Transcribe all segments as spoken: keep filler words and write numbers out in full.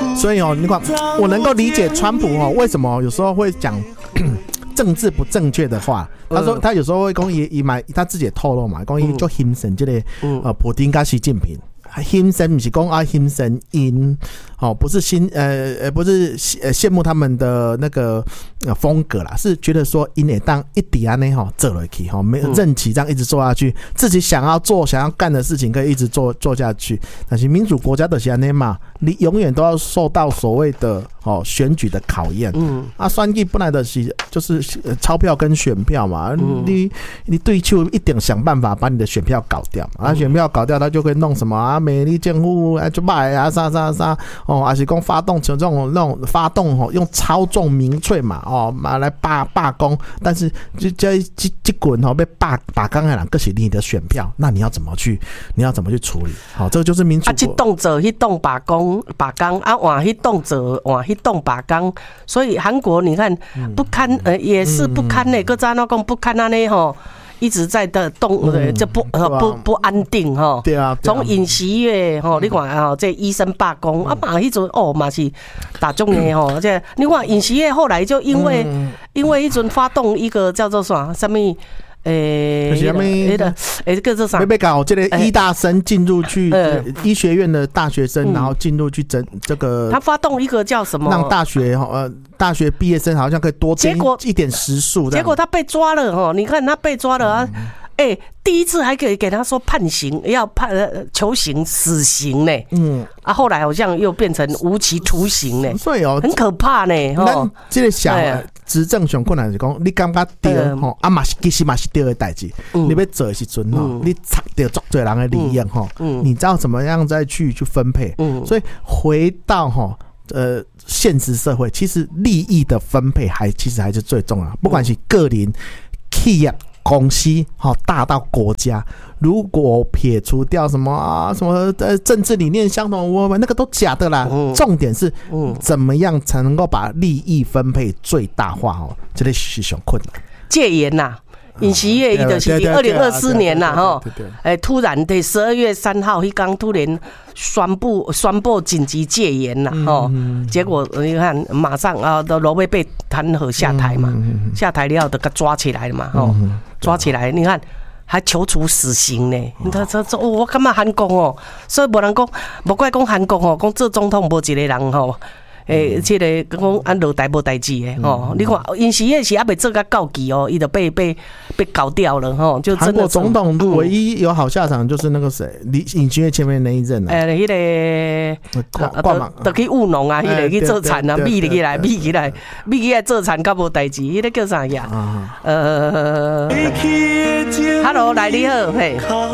所以哦，你看我能够理解川普哦，为什么有时候会讲政治不正确的话。他说他有时候会讲，也也买他自己也透露嘛，讲伊就欣赏这个呃普丁跟习近平。欣赏不是讲啊欣赏因哦，不是欣呃呃不是呃羡慕他们的那个呃风格啦，是觉得说因会当一底安呢哈做下去哈，没任期这样一直做下去，自己想要做想要干的事情可以一直做做下去。但是民主国家的是安尼嘛，你永远都要受到所谓的哦选举的考验。嗯啊，选举本来的是就是钞票跟选票嘛，嗯、你你对手一定想办法把你的选票搞掉嘛，啊选票搞掉，他就会弄什么啊？美丽政府啊，就卖啊，啥啥啥哦，还是讲发动成这种那种发动哦，用操纵民粹嘛哦，嘛来罢罢工，但是这这这这滚哦被罢罢工的人，可是你的选票，那你要怎么去？你要怎么去处理？好、哦，这个就是民主。啊， 这动做去动罢工罢工啊，换去动做换去动罢工，所以韩国你看不堪呃也是不堪呢，各家那讲不堪啊呢吼。一直在的动，嗯、就不、呃、不不安定哈。 对啊， 从尹锡悦哈，你看哈，这医生罢工、嗯、啊嘛，迄阵哦嘛是打中的哈，这你看尹锡悦后来就因为、嗯、因为迄阵发动一个叫做啥什么。诶， 什么？ 诶，这个是啥？ 没被搞，这个医大生进入去医学院的大学生，然后进入去整这个。 他发动一个叫什么？ 让大学呃大学毕业生好像可以多增一点时数。 结果他被抓了哈，你看他被抓了啊。哎、欸，第一次还可以给他说判刑，要判求刑死刑呢。嗯，啊，后来好像又变成无期徒刑呢。 所以哦， 很可怕呢。 那这个小执政上困难是讲，你感觉对吼，啊嘛是其实嘛是对的代志。嗯、你要做的时阵吼，嗯、你插到足多人的利益吼，嗯、你知道怎么样再去去分配。嗯，所以回到吼。呃，现实社会其实利益的分配还其实还是最重要，不管是个人、企业、公司，好大到国家，如果撇除掉什么啊什么呃政治理念相同，我们那个都假的啦。嗯、重点是，嗯，怎么样才能够把利益分配最大化？哦，这个是很困难。 戒严呐。尹锡悦伊就是二零二四年啦吼，哎，突然在十二月三号，迄刚突然宣布宣布紧急戒严啦吼，嗯、结果你看马上啊，都罗贝被弹劾下台嘛，嗯、下台了就给抓起来了嘛吼，嗯、抓起来，你看还求处死刑呢。你看这这，我感觉韩国哦，所以无人讲，无怪讲韩国哦，讲做总统无一个人吼。诶，这个讲按落台无代志的哦，你看尹锡悦是还没做到告急哦，伊就被被被搞掉了哈，就真的。韩国总统唯一有好下场就是那个谁，李尹锡悦前面那一任啊。 诶，迄个挂嘛，就去务农啊，迄个去做田啊，米起来，米起来，米起来做田，较无代志，迄个叫啥呀？呃 ，Hello， 来你好，嘿。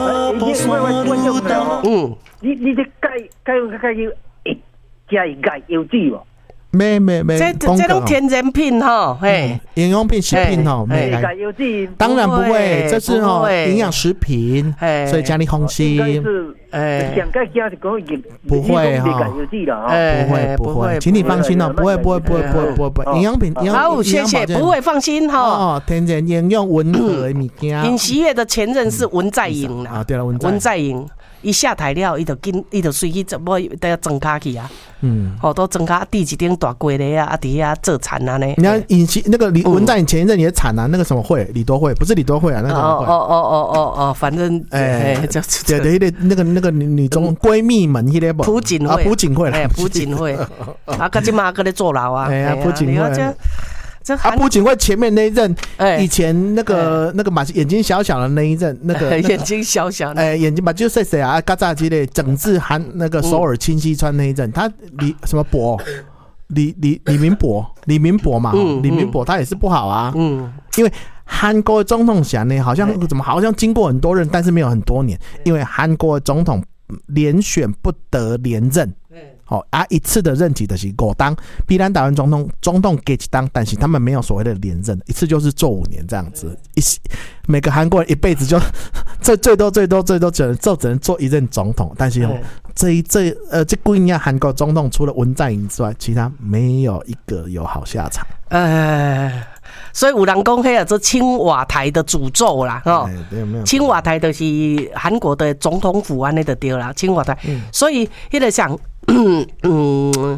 嗯，你你这改改改要。加一钙有剂无？ 没没没， 这这种天然品哈，嘿， 营养品、食品哈，没来。 有剂？ 当然不会，这是哈营养食品，所以加你放心。 哎，想钙加是讲不会哈，不会不会，请你放心哦，不会不会不会不会不会不会，营养品营养好，谢谢，不会放心哈。 哦，天然营养温和的物件。 尹锡悦的前任是文在寅啦， 啊对了，文文在寅。伊下台了，伊就紧，伊就随去怎么都要装卡去啊。嗯，好、哦、都装卡地一顶大龟的啊，啊底下做产啊呢。 你看尹锡那个李文在寅前一任也惨啊，那个什么会李多惠不是李多惠啊，那个哦哦哦哦哦哦，反正哎， 这对对对，那个那个女中闺蜜们迄个不？ 朴槿惠啊，朴槿惠哎，朴槿惠啊，他今嘛搁咧坐牢啊。 哎呀，朴槿惠。 啊， 朴槿惠前面那一任，欸、以前那个、欸、那个嘛眼睛小小的那一任，那个、那个、 眼睛小小的， 哎、欸，眼睛嘛就谁谁啊，嘎扎之类整治韩那个首尔清溪川那一任，他李什么博，李李李明博，李明博嘛，嗯、李明博他也是不好啊，嗯，因为韩国的总统下呢，好像怎么好像经过很多任，但是没有很多年，因为韩国的总统连选不得连任。好、哦、啊，一次的任期的是五当，比咱台湾总统总统给一当，但是他们没有所谓的连任，一次就是做五年这样子。一每个韩国人一辈子就最最多最多最多只能就只能做一任总统，但是、哦、这一这呃这几年韩国总统除了文在寅之外，其他没有一个有好下场。 呃。所以有人讲迄个做青瓦台的诅咒啦，吼，青瓦台就是韩国的总统府安尼就对啦，青瓦台。嗯、所以迄个像，嗯，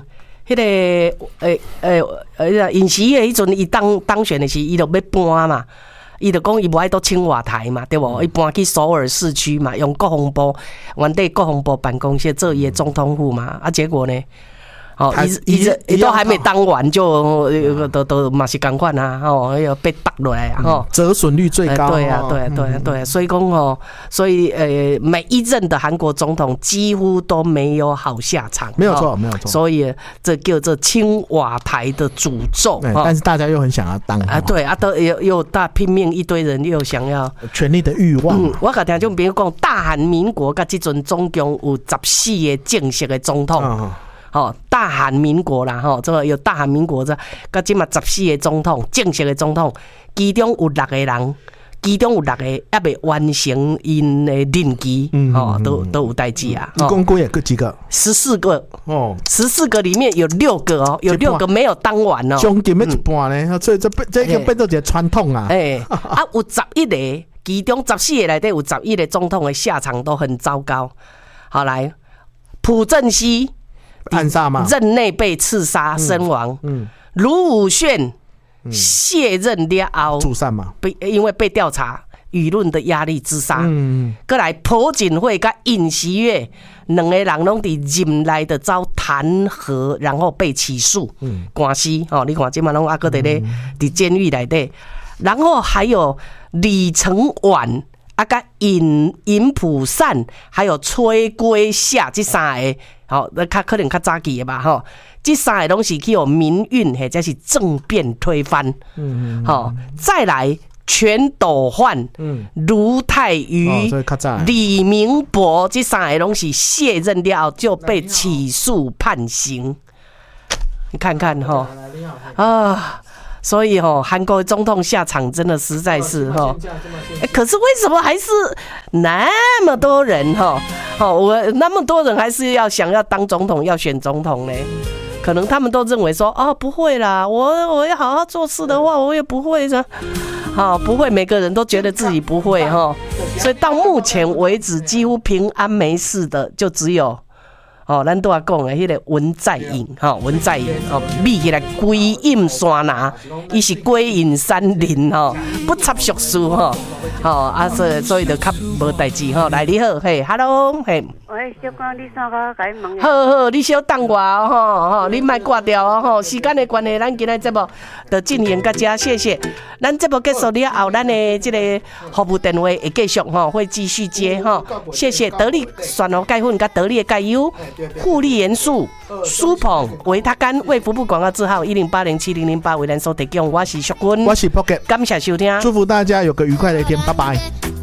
迄个诶诶诶，尹锡悦迄阵伊当当选的时，伊就要搬嘛。伊就讲伊无爱到青瓦台嘛，对无？伊搬去首尔市区嘛，用国防部原地国防部办公室做伊的总统府嘛，啊，结果呢？哦，伊伊伊都还没当完就都都嘛是同款啊，哦，要被打落来啊，哦， 折损率最高。 对啊，对啊，对啊，对啊，所以讲哦，所以呃，每一任的韩国总统几乎都没有好下场， 没有错，没有错。 所以这叫做青瓦台的诅咒。 但是大家又很想要当啊，对啊，都又又大拼命一堆人又想要权力的欲望。 嗯，我甲听众朋友讲，大韩民国甲这阵总共有十四个正式的总统。哦哦，大韩民国啦，吼，这个有大韩民国这，甲即嘛十四个总统，正式的总统，其中有六个人，其中有六个还未完成因的任期，嗯，哦，都都有代志啊。 一共几个？几个？ 十四个哦，十四个里面有六个哦，有六个没有当完哦， 将近要一半呢，所以这这个变做一个传统啊。 哎，啊，有十一个，其中十四个内底有十一个总统的下场都很糟糕。好来，朴正熙。 暗杀吗？ 任内被刺杀身亡。嗯，卢武铉卸任了后， 自杀嘛？ 被因为被调查，舆论的压力自杀。嗯，过来朴槿惠跟尹锡悦两个人拢伫任内的遭弹劾，然后被起诉，嗯，官司哦，你看即嘛拢阿个伫咧伫监狱内底，然后还有李承晚。啊，甲尹尹普善还有崔圭夏这三个，好，那较可能较早期的吧，吼，这三个拢是去有民运或者是政变推翻，嗯，好，再来全斗焕、嗯，卢泰愚、哦、李明博这三个拢是卸任了后就被起诉判刑，你看看哈，啊。所以哈，韩国总统下场真的实在是哈，可是为什么还是那么多人哈？哦，我那么多人还是要想要当总统，要选总统呢？可能他们都认为说，哦，不会啦，我我要好好做事的话，我也不会的。好，不会，每个人都觉得自己不会哈，所以到目前为止，几乎平安没事的就只有。哦，咱都要讲的，迄个文在寅，哈，文在寅，哦，秘起来归隐山拿，伊是归隐山林，哈，不插叙述，哈，哦，啊，所以所以就较无代志，哈，来你好，嘿 ，hello， 嘿， 喂，小光，你啥个甲你问？ 好好，你小等我哦，吼吼，你莫挂掉哦，吼，时间的关系，咱今日节目就进行到这，谢谢。咱节目结束了后，咱的这个服务电话会继续哈，会继续接哈，谢谢得力选油钙粉甲得力的钙油。护力元素、舒捧、维他甘、卫福部广告字号一零八零七零零八为咱所提供。我是淑君， 我是 Pocket， 感谢收听， 祝福大家有个愉快的一天，拜拜。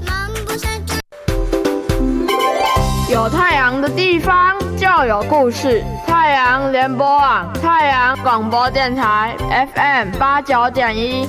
有太阳的地方就有故事，太阳联播网、太阳广播电台 F M 八九点一。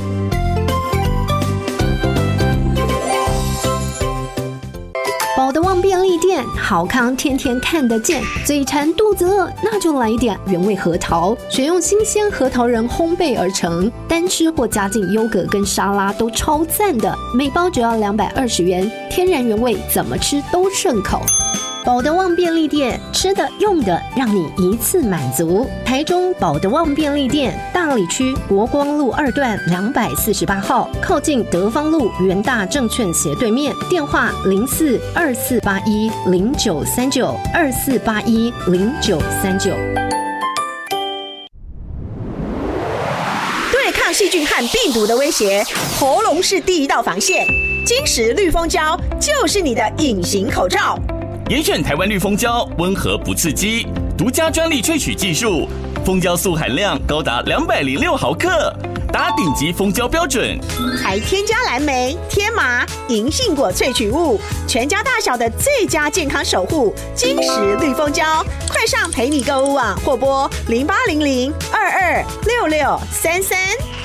宝德旺便利店，好康天天看得见。嘴馋肚子饿，那就来一点原味核桃，选用新鲜核桃仁烘焙而成，单吃或加进优格跟沙拉都超赞的。每包只要两百二十元，天然原味，怎么吃都顺口。宝德旺便利店，吃的用的让你一次满足。台中宝德旺便利店，大里区国光路二段两百四十八号，靠近德芳路元大证券斜对面。电话零四二四八一零九三九二四八一零九三九。 对抗细菌和病毒的威胁，喉咙是第一道防线。金石绿蜂胶就是你的隐形口罩。 严选台湾绿蜂胶，温和不刺激，独家专利萃取技术，蜂胶素含量高达两百零六毫克，达顶级蜂胶标准， 还添加蓝莓、天麻、银杏果萃取物，全家大小的最佳健康守护。金石绿蜂胶，快上陪你购物网或拨零八零零二二六六三三。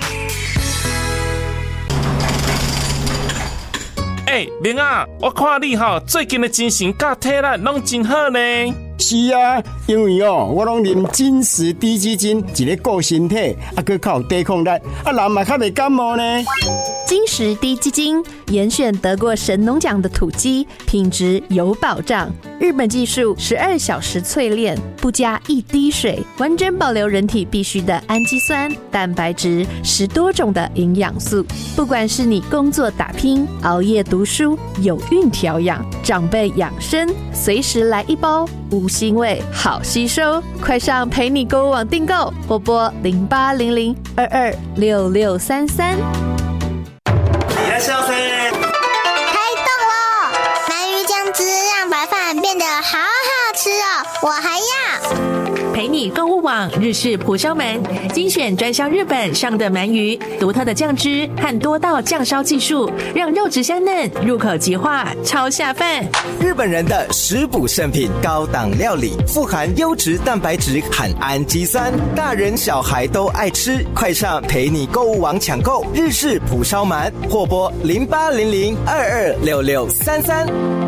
哎、欸，明啊，我看你哈最近的精神甲体力拢真好呢。 是啊，因为哦，我拢啉金石低基金，一个顾身体，啊，佮较有抵抗力，啊，人嘛较袂感冒呢。 金石低基金严选得过神农奖的土鸡，品质有保障。 日本技术十二小时淬炼，不加一滴水，完整保留人体必需的氨基酸、蛋白质、十多种的营养素。不管是你工作打拼、熬夜读书、有孕调养、长辈养生，随时来一包，无腥味，好吸收。快上陪你购物网订购，或拨零八零零二二六六三三。 いらっしゃいませ。 开动了！鳗鱼酱汁让白饭变得好好吃哦，我还要。 陪你购物网日式蒲烧鳗，精选专销日本上的鳗鱼，独特的酱汁和多道酱烧技术，让肉质香嫩，入口即化，超下饭。 日本人的食补圣品，高档料理，富含优质蛋白质和氨基酸，大人小孩都爱吃。快上陪你购物网抢购日式蒲烧鳗，或拨零八零零二二六六三三。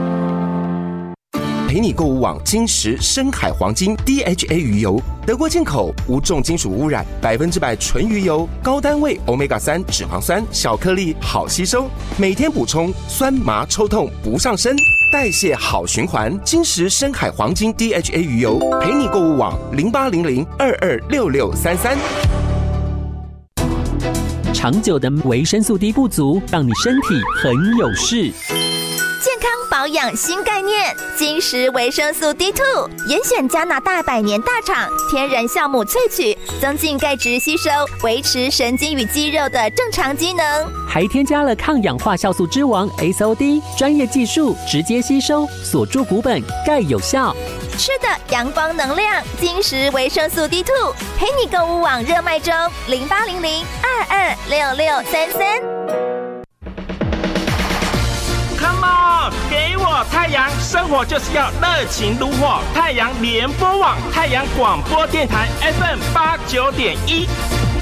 陪你购物网金石深海黄金 D H A 鱼油，德国进口，无重金属污染，百分之百纯鱼油，高单位 欧米伽三 脂肪酸，小颗粒，好吸收，每天补充，酸麻抽痛不上身，代谢好循环。金石深海黄金 D H A 鱼油，陪你购物网零八零零二二六六三三。 长久的维生素 D 不足，让你身体很有事。 健康保养新概念，金石维生素 D 二 严选加拿大百年大厂天然酵母萃取，增进钙质吸收，维持神经与肌肉的正常机能， 还添加了抗氧化酵素之王 S O D， 专业技术直接吸收，锁住骨本，钙有效。 吃的阳光能量，金石维生素 D 二 陪你购物网热卖中，零八零零二二六六三三。 Come on， 给我太阳，生活就是要热情如火。太阳联播网，太阳广播电台 F M 八九点一。